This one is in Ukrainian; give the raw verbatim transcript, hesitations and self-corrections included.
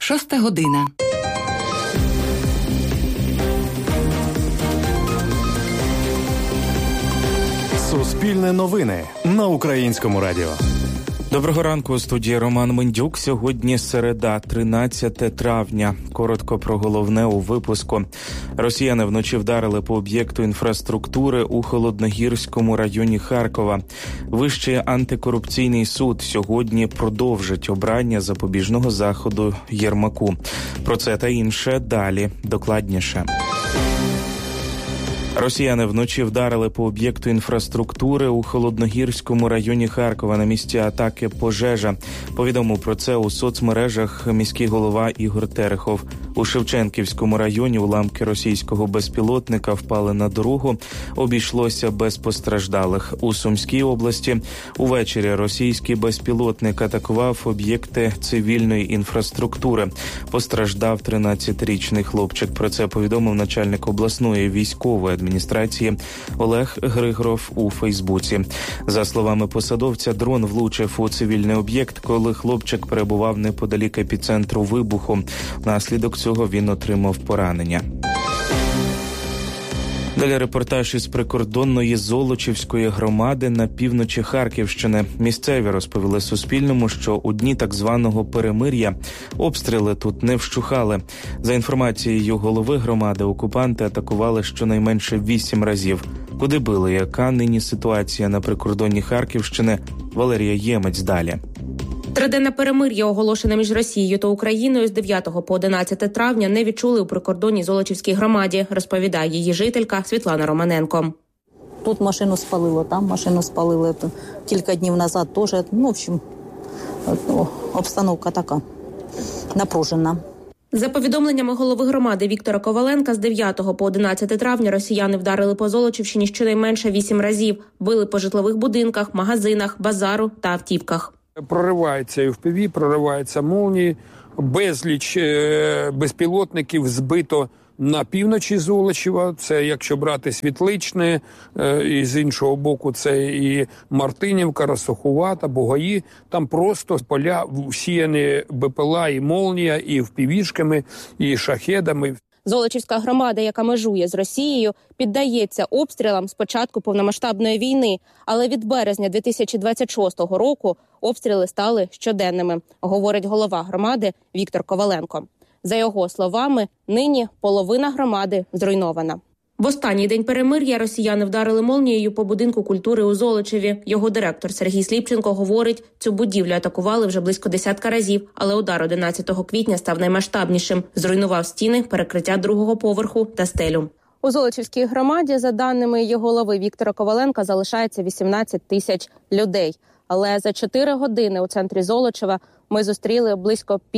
Шоста година. Суспільне новини на Українському радіо. Доброго ранку, у студії Роман Мендюк. Сьогодні середа, тринадцяте травня. Коротко про головне у випуску. Росіяни вночі вдарили по об'єкту інфраструктури у Холодногірському районі Харкова. Вищий антикорупційний суд сьогодні продовжить обрання запобіжного заходу Єрмаку. Про це та інше далі, докладніше. Росіяни вночі вдарили по об'єкту інфраструктури у Холодногірському районі Харкова. На місці атаки пожежа. Повідомив про це у соцмережах міський голова Ігор Терехов. У Шевченківському районі уламки російського безпілотника впали на дорогу. Обійшлося без постраждалих. У Сумській області увечері російський безпілотник атакував об'єкти цивільної інфраструктури. Постраждав тринадцятирічний хлопчик. Про це повідомив начальник обласної військової адміністрації Олег Григоров у Фейсбуці. За словами посадовця, дрон влучив у цивільний об'єкт, коли хлопчик перебував неподалік епіцентру вибуху. Внаслідок цього він отримав поранення. Далі репортаж із прикордонної Золочівської громади на півночі Харківщини. Місцеві розповіли Суспільному, що у дні так званого перемир'я обстріли тут не вщухали. За інформацією голови громади, окупанти атакували щонайменше вісім разів. Куди били, яка нині ситуація на прикордонні Харківщини? Валерія Ємець далі. Триденне перемир'я, оголошене між Росією та Україною з дев'ятого по одинадцяте травня, не відчули у прикордонній Золочівській громаді, розповідає її жителька Світлана Романенко. Тут машину спалило, там машину спалили. Кілька днів назад теж. Ну, в общем, обстановка така напружена. За повідомленнями голови громади Віктора Коваленка, з дев'ятого по одинадцяте травня росіяни вдарили по Золочівщині щонайменше вісім разів. Били по житлових будинках, магазинах, базару та автівках. Прориваються еф пі ві, прориваються молнії, безліч е, безпілотників збито на півночі Золочева. Це якщо брати Світличне, е, і з іншого боку це і Мартинівка, Росохувата, Бугаї. Там просто поля всіяні бе пе ел а і молнія, і еф пі ві-шками, і шахедами. Золочівська громада, яка межує з Росією, піддається обстрілам з початку повномасштабної війни, але від березня дві тисячі двадцять шостого року обстріли стали щоденними, говорить голова громади Віктор Коваленко. За його словами, нині половина громади зруйнована. В останній день перемир'я росіяни вдарили молнією по будинку культури у Золочеві. Його директор Сергій Сліпченко говорить, цю будівлю атакували вже близько десятка разів, але удар одинадцятого квітня став наймасштабнішим. Зруйнував стіни, перекриття другого поверху та стелю. У Золочівській громаді, за даними її голови Віктора Коваленка, залишається вісімнадцять тисяч людей. Але за чотири години у центрі Золочева ми зустріли близько пів